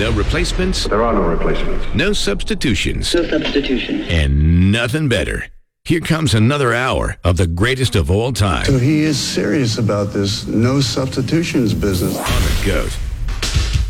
No replacements. There are no replacements. No substitutions. No substitution. And nothing better. Here comes another hour of the greatest of all time. So he is serious about this no substitutions business. On the GOAT.